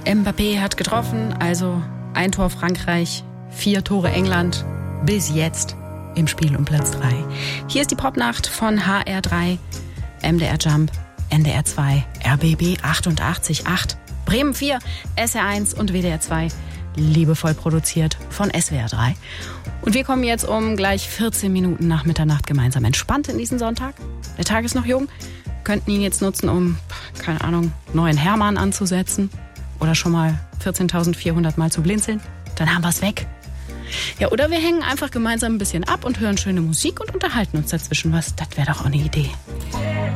Mbappé hat getroffen, also 1 Tor Frankreich, 4 Tore England, bis jetzt im Spiel um Platz 3. Hier ist die Popnacht von HR3, MDR Jump, NDR 2, RBB 88.8, Bremen 4, SR 1 und WDR 2, liebevoll produziert von SWR 3. Und wir kommen jetzt um gleich 14 Minuten nach Mitternacht gemeinsam entspannt in diesen Sonntag. Der Tag ist noch jung, könnten ihn jetzt nutzen, um, keine Ahnung, neuen Hermann anzusetzen oder schon mal 14.400 Mal zu blinzeln. Dann haben wir es weg. Ja, oder wir hängen einfach gemeinsam ein bisschen ab und hören schöne Musik und unterhalten uns dazwischen was. Das wäre doch auch eine Idee.